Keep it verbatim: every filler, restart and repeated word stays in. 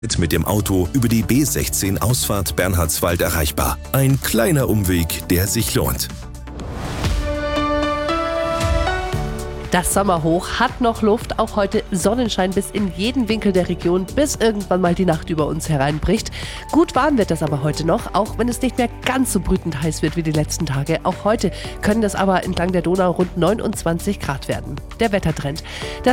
Mit dem Auto über die B sechzehn Ausfahrt Bernhardswald erreichbar. Ein kleiner Umweg, der sich lohnt. Das Sommerhoch hat noch Luft, auch heute Sonnenschein bis in jeden Winkel der Region, bis irgendwann mal die Nacht über uns hereinbricht. Gut warm wird das aber heute noch, auch wenn es nicht mehr ganz so brütend heiß wird wie die letzten Tage. Auch heute können das aber entlang der Donau rund neunundzwanzig Grad werden. Der Wettertrend. Das